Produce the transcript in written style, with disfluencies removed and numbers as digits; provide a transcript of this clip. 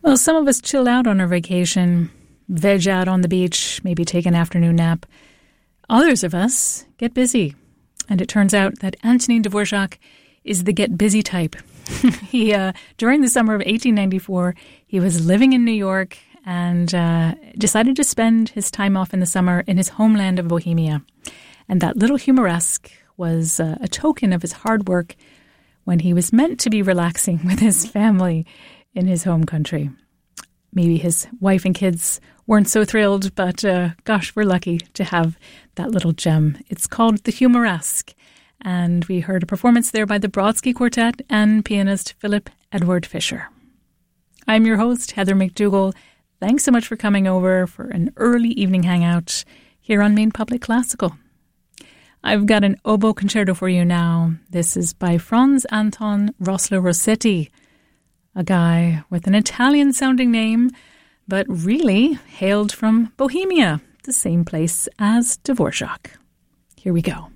Well, some of us chill out on our vacation, veg out on the beach, maybe take an afternoon nap. Others of us get busy. And it turns out that Antonin Dvorak is the get busy type. During the summer of 1894, he was living in New York and decided to spend his time off in the summer in his homeland of Bohemia. And that little humoresque was a token of his hard work when he was meant to be relaxing with his family in his home country. Maybe his wife and kids weren't so thrilled, but gosh, we're lucky to have that little gem. It's called The Humoresque, and we heard a performance there by the Brodsky Quartet and pianist Philip Edward Fisher. I'm your host, Heather McDougall. Thanks so much for coming over for an early evening hangout here on Maine Public Classical. I've got an oboe concerto for you now. This is by Franz Anton Rossler-Rossetti, a guy with an Italian-sounding name, but really hailed from Bohemia, the same place as Dvorak. Here we go.